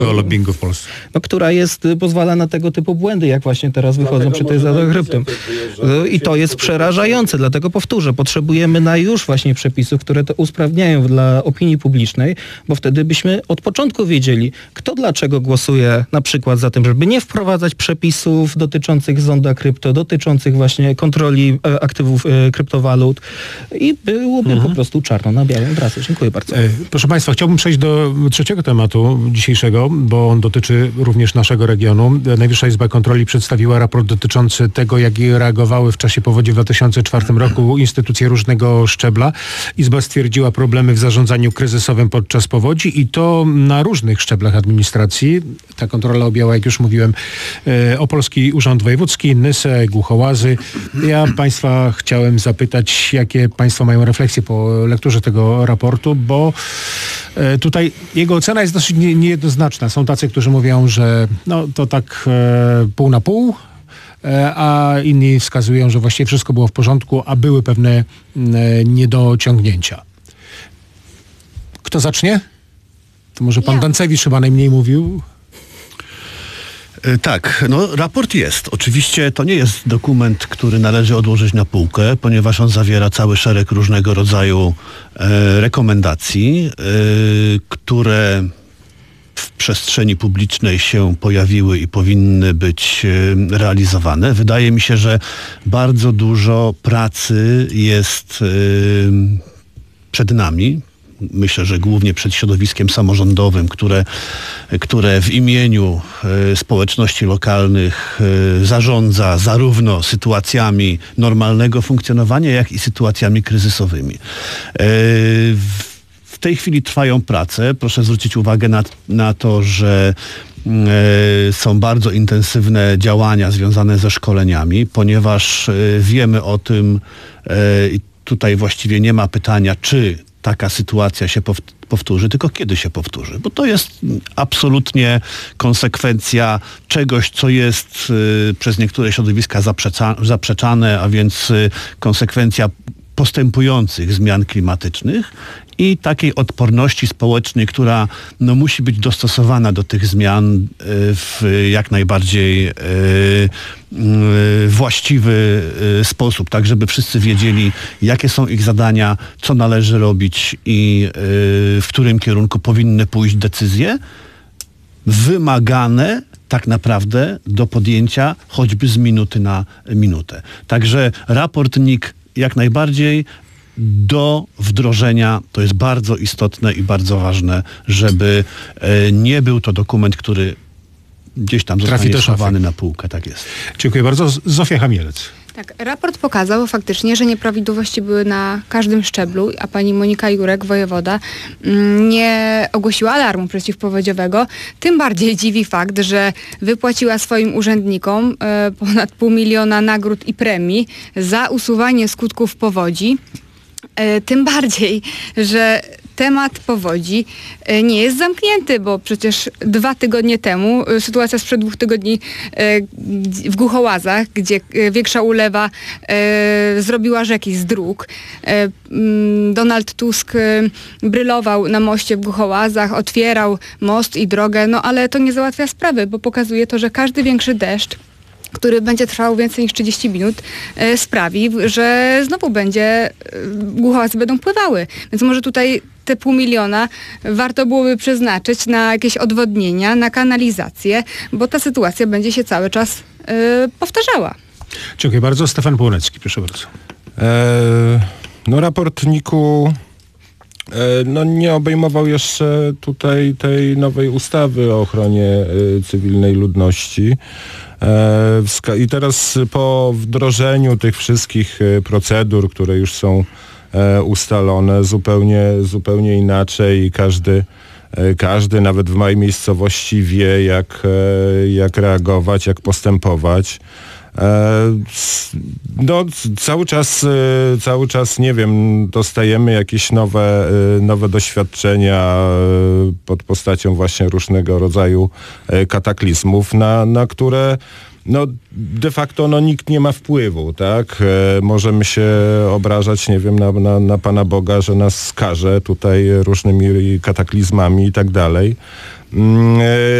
o lobbingu w Polsce. No, która pozwala na tego typu błędy, jak właśnie teraz wychodzą przy tej kryptem. I to jest przerażające, dlatego powtórzę, potrzebujemy na już właśnie przepisów, które to usprawniają dla opinii publicznej, bo wtedy byśmy od początku wiedzieli, kto dlaczego głosuje na przykład za tym, żeby nie wprowadzać przepisów dotyczących zonda krypto, dotyczących właśnie kontroli aktywów kryptowalut i byłoby po prostu czarno na białym wraz. Dziękuję bardzo. Proszę Państwa, chciałbym przejść do trzeciego tematu dzisiejszego, bo on dotyczy również naszego regionu. Najwyższa Izba Kontroli przedstawiła raport dotyczący tego, jak reagowały w czasie powodzi w 2004 roku instytucje różnego szczebla. Izba stwierdziła problemy w zarządzaniu kryzysowym podczas powodzi i to na różnych szczeblach administracji. Ta kontrola objęła, jak już mówiłem, Opolski Urząd Wojewódzki, Nysę, Głuchołazy. Ja Państwa chciałem zapytać, jakie Państwo mają refleksje po lekturze tego raportu, bo tutaj jego ocena jest dosyć niejednoznaczna. Są tacy, którzy mówią, że no, to tak pół na pół, a inni wskazują, że właściwie wszystko było w porządku, a były pewne niedociągnięcia. Kto zacznie? To może pan Dancewicz chyba najmniej mówił. Tak, no raport jest. Oczywiście to nie jest dokument, który należy odłożyć na półkę, ponieważ on zawiera cały szereg różnego rodzaju rekomendacji, które w przestrzeni publicznej się pojawiły i powinny być realizowane. Wydaje mi się, że bardzo dużo pracy jest przed nami. Myślę, że głównie przed środowiskiem samorządowym, które w imieniu społeczności lokalnych zarządza zarówno sytuacjami normalnego funkcjonowania, jak i sytuacjami kryzysowymi. W tej chwili trwają prace. Proszę zwrócić uwagę na to, że są bardzo intensywne działania związane ze szkoleniami, ponieważ wiemy o tym, i tutaj właściwie nie ma pytania, czy taka sytuacja się powtórzy, tylko kiedy się powtórzy. Bo to jest absolutnie konsekwencja czegoś, co jest przez niektóre środowiska zaprzeczane, a więc konsekwencja postępujących zmian klimatycznych i takiej odporności społecznej, która no, musi być dostosowana do tych zmian w jak najbardziej właściwy sposób, tak żeby wszyscy wiedzieli, jakie są ich zadania, co należy robić i w którym kierunku powinny pójść decyzje wymagane tak naprawdę do podjęcia choćby z minuty na minutę. Także raport NIK jak najbardziej do wdrożenia. To jest bardzo istotne i bardzo ważne, żeby nie był to dokument, który gdzieś tam zostanie schowany na półkę. Tak jest. Dziękuję bardzo. Zofia Chamielec. Tak, raport pokazał faktycznie, że nieprawidłowości były na każdym szczeblu, a pani Monika Jurek, wojewoda, nie ogłosiła alarmu przeciwpowodziowego. Tym bardziej dziwi fakt, że wypłaciła swoim urzędnikom ponad 500 000 nagród i premii za usuwanie skutków powodzi. Tym bardziej, że temat powodzi nie jest zamknięty, bo przecież 2 tygodnie temu, sytuacja sprzed 2 tygodni w Głuchołazach, gdzie większa ulewa zrobiła rzeki z dróg. Donald Tusk brylował na moście w Głuchołazach, otwierał most i drogę, no ale to nie załatwia sprawy, bo pokazuje to, że każdy większy deszcz, który będzie trwał więcej niż 30 minut, sprawi, że znowu Głuchołazy będą pływały. Więc może tutaj te 500 000 warto byłoby przeznaczyć na jakieś odwodnienia, na kanalizację, bo ta sytuacja będzie się cały czas powtarzała. Dziękuję bardzo. Stefan Półnecki, proszę bardzo. No raport NIK-u nie obejmował jeszcze tutaj tej nowej ustawy o ochronie cywilnej ludności. I teraz po wdrożeniu tych wszystkich procedur, które już są ustalone, zupełnie inaczej i każdy nawet w mojej miejscowości wie, jak reagować, jak postępować. No, cały czas, nie wiem, dostajemy jakieś nowe doświadczenia pod postacią właśnie różnego rodzaju kataklizmów, na które no de facto no, nikt nie ma wpływu, tak? Możemy się obrażać, nie wiem, na Pana Boga, że nas skaże tutaj różnymi kataklizmami i tak dalej.